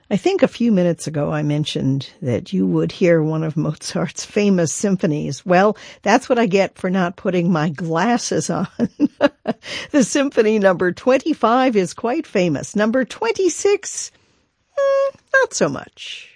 I think a few minutes ago I mentioned that you would hear one of Mozart's famous symphonies. Well, that's what I get for not putting my glasses on. The symphony number 25 is quite famous. Number 26, not so much.